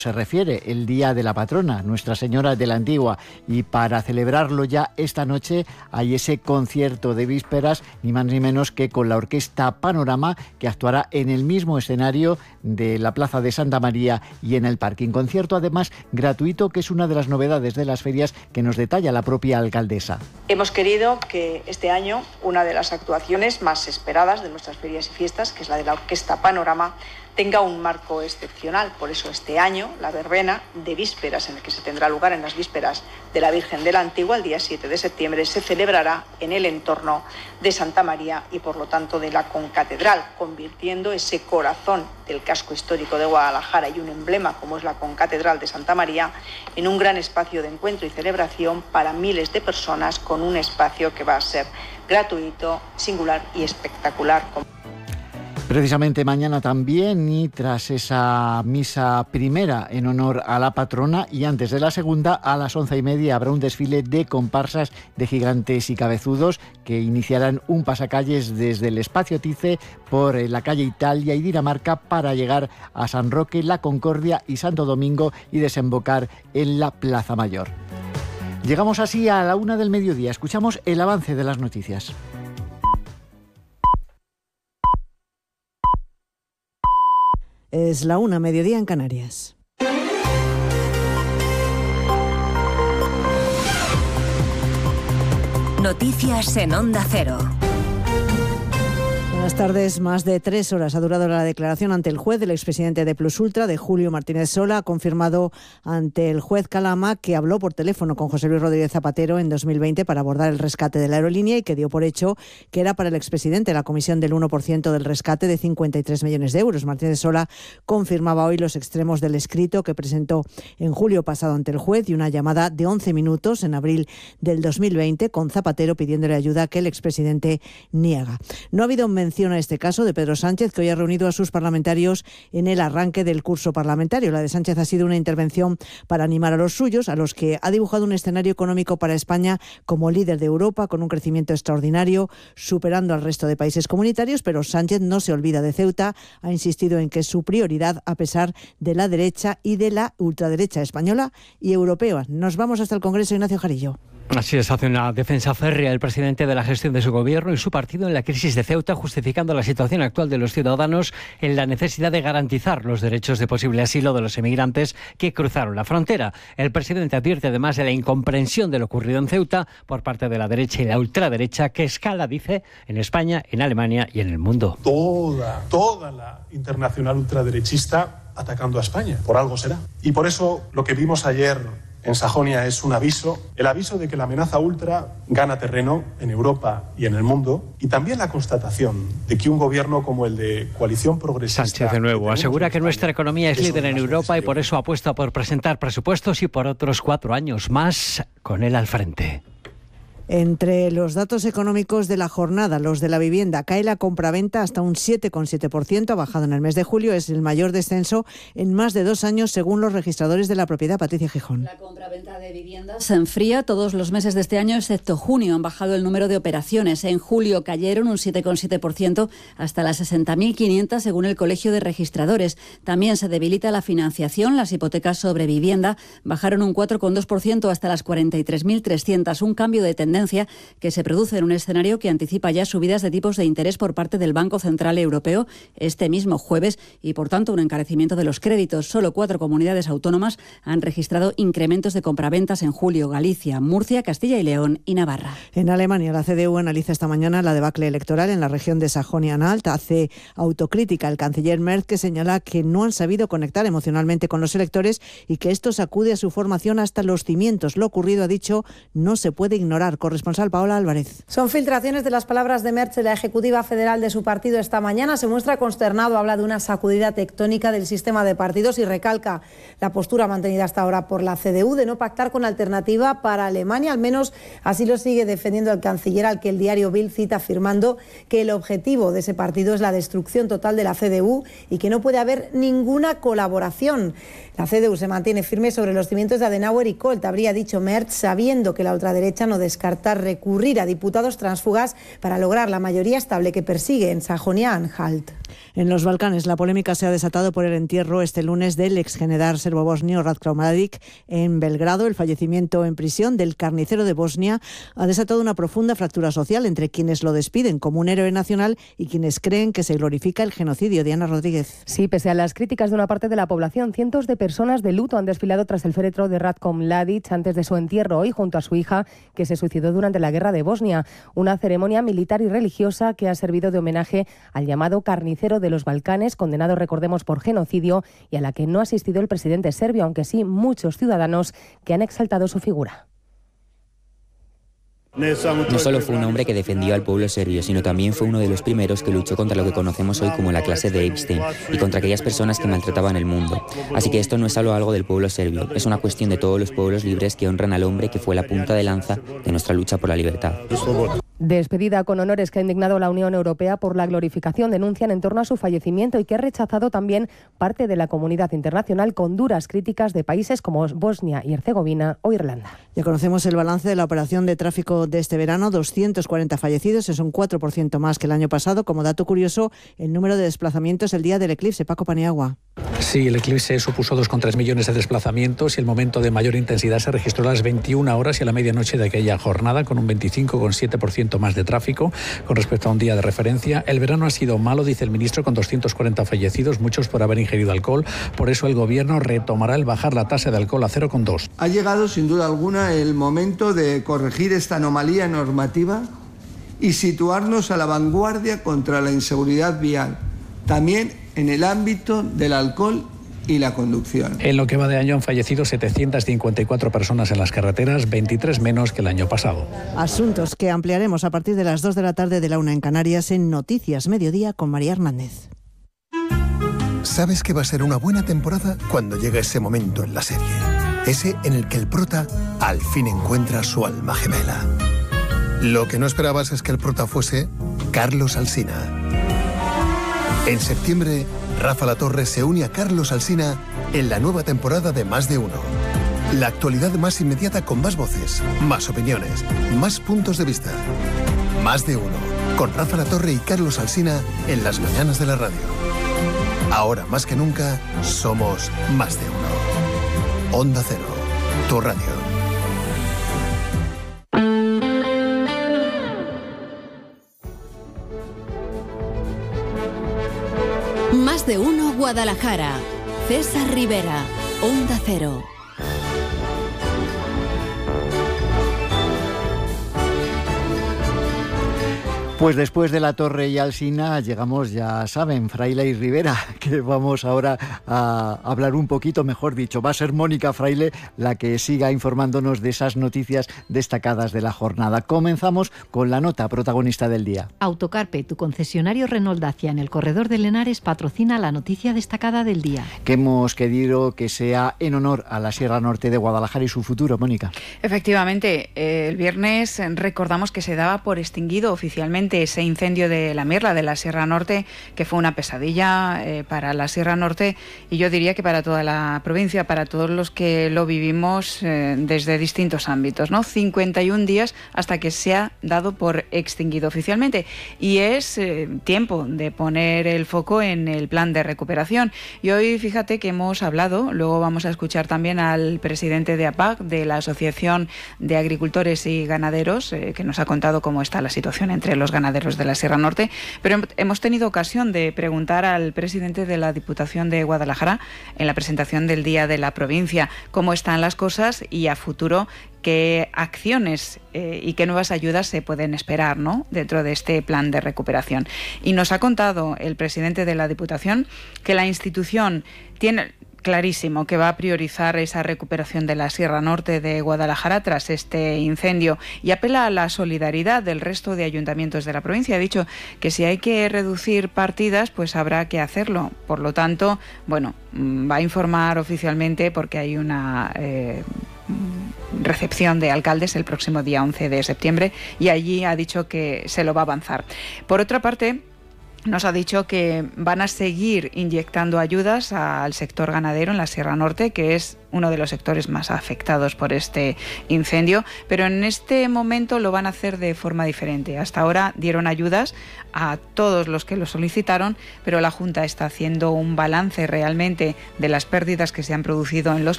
se refiere el Día de la Patrona, Nuestra Señora de la Antigua, y para celebrarlo ya esta noche hay ese concierto de vísperas, ni más ni menos que con la Orquesta Panorama, que actuará en el mismo escenario de la Plaza de Santa María y en el parking. Concierto además gratuito, que es una de las novedades de las ferias que nos detalla la propia alcaldesa. Hemos querido que este año una de las actuaciones más esperadas de nuestras ferias y fiestas, que es la de la Orquesta Panorama, tenga un marco excepcional. Por eso este año la verbena de vísperas, en el que se tendrá lugar en las vísperas de la Virgen de la Antigua, el día 7 de septiembre, se celebrará en el entorno de Santa María y por lo tanto de la concatedral, convirtiendo ese corazón del casco histórico de Guadalajara y un emblema como es la concatedral de Santa María en un gran espacio de encuentro y celebración para miles de personas, con un espacio que va a ser gratuito, singular y espectacular. Precisamente mañana también, y tras esa misa primera en honor a la patrona y antes de la segunda, a las 11:30 habrá un desfile de comparsas de gigantes y cabezudos que iniciarán un pasacalles desde el Espacio Tice por la calle Italia y Dinamarca para llegar a San Roque, La Concordia y Santo Domingo y desembocar en la Plaza Mayor. Llegamos así a la 1 del mediodía. Escuchamos el avance de las noticias. Es la 1, mediodía en Canarias. Noticias en Onda Cero. Buenas tardes. Más de 3 horas ha durado la declaración ante el juez del expresidente de Plus Ultra, de Julio Martínez Sola. Ha confirmado ante el juez Calama que habló por teléfono con José Luis Rodríguez Zapatero en 2020 para abordar el rescate de la aerolínea y que dio por hecho que era para el expresidente la comisión del 1% del rescate de 53 millones de euros. Martínez Sola confirmaba hoy los extremos del escrito que presentó en julio pasado ante el juez y una llamada de 11 minutos en abril del 2020 con Zapatero pidiéndole ayuda que el expresidente niega. No ha habido mención a este caso de Pedro Sánchez, que hoy ha reunido a sus parlamentarios en el arranque del curso parlamentario. La de Sánchez ha sido una intervención para animar a los suyos, a los que ha dibujado un escenario económico para España como líder de Europa, con un crecimiento extraordinario, superando al resto de países comunitarios, pero Sánchez no se olvida de Ceuta, ha insistido en que es su prioridad a pesar de la derecha y de la ultraderecha española y europea. Nos vamos hasta el Congreso, Ignacio Jarillo. Así es, hace una defensa férrea el presidente de la gestión de su gobierno y su partido en la crisis de Ceuta, justificando la situación actual de los ciudadanos en la necesidad de garantizar los derechos de posible asilo de los emigrantes que cruzaron la frontera. El presidente advierte además de la incomprensión de lo ocurrido en Ceuta por parte de la derecha y la ultraderecha, que escala, dice, en España, en Alemania y en el mundo. Toda la internacional ultraderechista atacando a España. Por algo será. Y por eso lo que vimos ayer en Sajonia es un aviso, el aviso de que la amenaza ultra gana terreno en Europa y en el mundo, y también la constatación de que un gobierno como el de Coalición Progresista... Sánchez de nuevo asegura que nuestra economía es líder en Europa y por eso apuesta por presentar presupuestos y por otros 4 años más con él al frente. Entre los datos económicos de la jornada, los de la vivienda, cae la compraventa hasta un 7,7%, ha bajado en el mes de julio, es el mayor descenso en más de 2 años según los registradores de la propiedad. Patricia Gijón. La compraventa de viviendas se enfría todos los meses de este año, excepto junio. Han bajado el número de operaciones. En julio cayeron un 7,7% hasta las 60.500 según el Colegio de Registradores. También se debilita la financiación. Las hipotecas sobre vivienda bajaron un 4,2% hasta las 43.300, un cambio de tendencia que se produce en un escenario que anticipa ya subidas de tipos de interés por parte del Banco Central Europeo este mismo jueves y, por tanto, un encarecimiento de los créditos. Solo 4 comunidades autónomas han registrado incrementos de compraventas en julio: Galicia, Murcia, Castilla y León y Navarra. En Alemania, la CDU analiza esta mañana la debacle electoral en la región de Sajonia-Anhalt. Hace autocrítica el canciller Merz, que señala que no han sabido conectar emocionalmente con los electores y que esto sacude a su formación hasta los cimientos. Lo ocurrido, ha dicho, no se puede ignorar. Corresponsal Paola Álvarez. Son filtraciones de las palabras de Merz en la Ejecutiva Federal de su partido esta mañana. Se muestra consternado, habla de una sacudida tectónica del sistema de partidos y recalca la postura mantenida hasta ahora por la CDU de no pactar con alternativa para Alemania. Al menos así lo sigue defendiendo el canciller, al que el diario Bild cita afirmando que el objetivo de ese partido es la destrucción total de la CDU y que no puede haber ninguna colaboración. La CDU se mantiene firme sobre los cimientos de Adenauer y Kohl, habría dicho Merz, sabiendo que la ultraderecha no descarta descartar recurrir a diputados tránsfugas para lograr la mayoría estable que persigue en Sajonia-Anhalt. En los Balcanes, la polémica se ha desatado por el entierro este lunes del exgeneral serbo-bosnio Ratko Mladic en Belgrado. El fallecimiento en prisión del carnicero de Bosnia ha desatado una profunda fractura social entre quienes lo despiden como un héroe nacional y quienes creen que se glorifica el genocidio. Diana Rodríguez. Sí, pese a las críticas de una parte de la población, cientos de personas de luto han desfilado tras el féretro de Ratko Mladic antes de su entierro hoy junto a su hija, que se suicidó durante la guerra de Bosnia. Una ceremonia militar y religiosa que ha servido de homenaje al llamado carnicero de los Balcanes, condenado, recordemos, por genocidio, y a la que no ha asistido el presidente serbio, aunque sí muchos ciudadanos que han exaltado su figura. No solo fue un hombre que defendió al pueblo serbio, sino también fue uno de los primeros que luchó contra lo que conocemos hoy como la clase de Epstein y contra aquellas personas que maltrataban el mundo. Así que esto no es solo algo del pueblo serbio, es una cuestión de todos los pueblos libres que honran al hombre que fue la punta de lanza de nuestra lucha por la libertad. Despedida con honores que ha indignado la Unión Europea por la glorificación, denuncian en torno a su fallecimiento y que ha rechazado también parte de la comunidad internacional con duras críticas de países como Bosnia y Herzegovina o Irlanda. Ya conocemos el balance de la operación de tráfico de este verano, 240 fallecidos, es un 4% más que el año pasado. Como dato curioso, el número de desplazamientos el día del eclipse. Paco Paniagua. Sí, el eclipse supuso 2,3 millones de desplazamientos y el momento de mayor intensidad se registró a las 21 horas y a la medianoche de aquella jornada, con un 25,7% más de tráfico con respecto a un día de referencia. El verano ha sido malo, dice el ministro, con 240 fallecidos, muchos por haber ingerido alcohol. Por eso el gobierno retomará el bajar la tasa de alcohol a 0,2. Ha llegado sin duda alguna el momento de corregir esta anomalía normativa y situarnos a la vanguardia contra la inseguridad vial, también en el ámbito del alcohol y la conducción. En lo que va de año han fallecido 754 personas en las carreteras, 23 menos que el año pasado. Asuntos que ampliaremos a partir de las 2 de la tarde de la 1 en Canarias en Noticias Mediodía con María Hernández. Sabes que va a ser una buena temporada cuando llega ese momento en la serie. Ese en el que el prota al fin encuentra su alma gemela. Lo que no esperabas es que el prota fuese Carlos Alsina. En septiembre, Rafa Latorre se une a Carlos Alsina en la nueva temporada de Más de Uno. La actualidad más inmediata con más voces, más opiniones, más puntos de vista. Más de Uno, con Rafa Latorre y Carlos Alsina en las mañanas de la radio. Ahora más que nunca, somos Más de Uno. Onda Cero, tu radio. Más de Uno Guadalajara. César Rivera, Onda Cero. Pues después de La Torre y Alsina llegamos, ya saben, Fraile y Rivera, que vamos ahora a hablar un poquito, mejor dicho, va a ser Mónica Fraile la que siga informándonos de esas noticias destacadas de la jornada. Comenzamos con la nota protagonista del día. Autocarpe, tu concesionario Renault Dacia en el corredor del Henares, patrocina la noticia destacada del día. Que hemos querido que sea en honor a la Sierra Norte de Guadalajara y su futuro, Mónica. Efectivamente, el viernes recordamos que se daba por extinguido oficialmente ese incendio de la Mirla, de la Sierra Norte, que fue una pesadilla para la Sierra Norte y yo diría que para toda la provincia, para todos los que lo vivimos desde distintos ámbitos, ¿no? 51 días hasta que se ha dado por extinguido oficialmente y es tiempo de poner el foco en el plan de recuperación. Y hoy fíjate que hemos hablado, luego vamos a escuchar también al presidente de APAG, de la Asociación de Agricultores y Ganaderos, que nos ha contado cómo está la situación entre los ganaderos de la Sierra Norte, pero hemos tenido ocasión de preguntar al presidente de la Diputación de Guadalajara en la presentación del Día de la Provincia cómo están las cosas y a futuro qué acciones y qué nuevas ayudas se pueden esperar, ¿no?, dentro de este plan de recuperación. Y nos ha contado el presidente de la Diputación que la institución tiene clarísimo que va a priorizar esa recuperación de la Sierra Norte de Guadalajara tras este incendio y apela a la solidaridad del resto de ayuntamientos de la provincia. Ha dicho que si hay que reducir partidas, pues habrá que hacerlo. Por lo tanto, bueno, va a informar oficialmente porque hay una recepción de alcaldes el próximo día 11 de septiembre y allí ha dicho que se lo va a avanzar. Por otra parte, nos ha dicho que van a seguir inyectando ayudas al sector ganadero en la Sierra Norte, que es uno de los sectores más afectados por este incendio, pero en este momento lo van a hacer de forma diferente. Hasta ahora dieron ayudas a todos los que lo solicitaron, pero la Junta está haciendo un balance realmente de las pérdidas que se han producido en los